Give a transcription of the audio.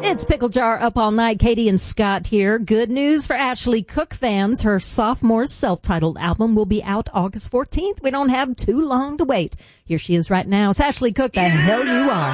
It's Pickle Jar Up All Night. Katie and Scott here. Good news for Ashley Cook fans. Her sophomore self-titled album will be out August 14th. We don't have too long to wait. Here she is right now. It's Ashley Cook, The Hell You Are.